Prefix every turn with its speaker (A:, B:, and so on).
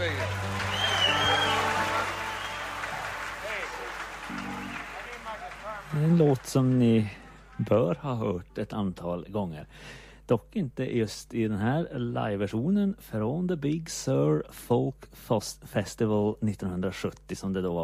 A: Vegas.
B: En låt som ni bör ha hört ett antal gånger. Dock inte just i den här live-versionen från The Big Sur Folk Festival 1970 som det då var.